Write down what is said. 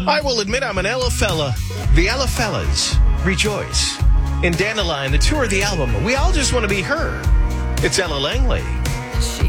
I will admit I'm an Ella fella. The Ella fellas rejoice. In Dandelion, the tour of the album, we all just want to be her. It's Ella Langley. She